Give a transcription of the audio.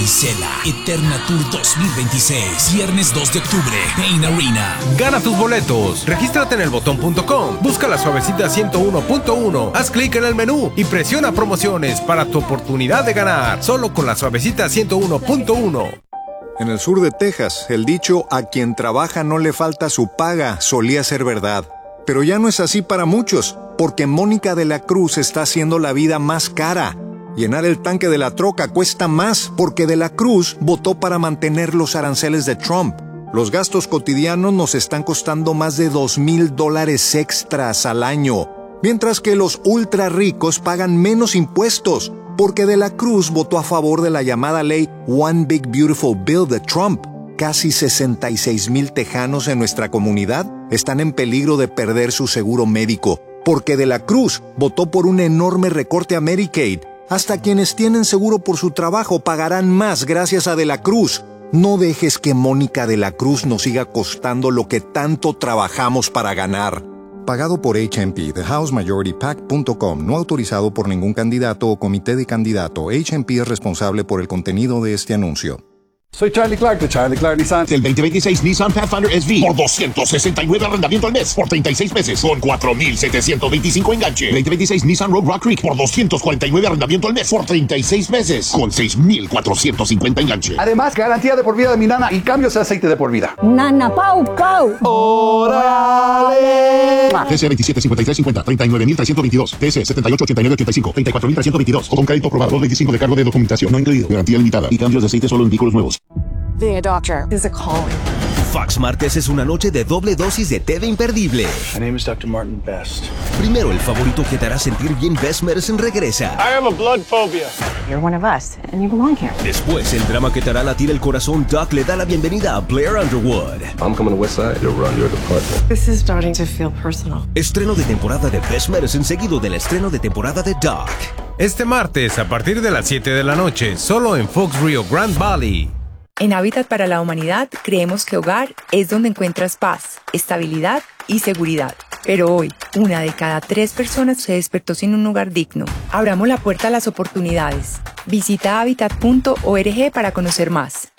Varicela Eterna Tour 2026. Viernes 2 de octubre, Pain Arena. Gana tus boletos. Regístrate en elbotón.com. Busca la Suavecita 101.1. Haz clic en el menú y presiona promociones para tu oportunidad de ganar. Solo con la Suavecita 101.1. En el sur de Texas, el dicho "a quien trabaja no le falta su paga" solía ser verdad. Pero ya no es así para muchos, porque Mónica de la Cruz está haciendo la vida más cara. Llenar el tanque de la troca cuesta más, porque de la Cruz votó para mantener los aranceles de Trump. Los gastos cotidianos nos están costando más de $2,000 extras al año, mientras que los ultra ricos pagan menos impuestos, porque de la Cruz votó a favor de la llamada ley One Big Beautiful Bill de Trump. Casi 66,000 tejanos en nuestra comunidad están en peligro de perder su seguro médico, porque de la Cruz votó por un enorme recorte a Medicaid. Hasta quienes tienen seguro por su trabajo pagarán más gracias a de la Cruz. No dejes que Mónica de la Cruz nos siga costando lo que tanto trabajamos para ganar. Pagado por HMP, TheHouseMajorityPAC.com, no autorizado por ningún candidato o comité de candidato. HMP es responsable por el contenido de este anuncio. Soy Charlie Clark de Charlie Clark Nissan. El 2026 Nissan Pathfinder SV por $269 arrendamiento al mes por 36 meses con $4,725 enganche. 2026 Nissan Rogue Rock Creek por $249 arrendamiento al mes por 36 meses con $6,450 enganche. Además, garantía de por vida de mi nana y cambios de aceite de por vida. Nana Pau Pau. ¡Órale! TC 275350, 39,322. TC 788985, 34,322. Con crédito aprobado, 225 de cargo de documentación no incluido. Garantía limitada y cambios de aceite solo en vehículos nuevos. Being a doctor is a calling. Fox Martes es una noche de doble dosis de té de imperdible. My name is Dr. Martin Best. Primero, el favorito que te hará sentir bien, Best Medicine, regresa. I have a blood phobia. You're one of us, and you belong here. Después, el drama que te hará latir el corazón, Doc le da la bienvenida a Blair Underwood. I'm coming to Westside to run your department. This is starting to feel personal. Estreno de temporada de Best Medicine seguido del estreno de temporada de Doc. Este martes, a partir de las 7 de la noche, solo en Fox Rio Grand Valley. En Hábitat para la Humanidad creemos que hogar es donde encuentras paz, estabilidad y seguridad. Pero hoy, 1 de cada 3 personas se despertó sin un hogar digno. Abramos la puerta a las oportunidades. Visita habitat.org para conocer más.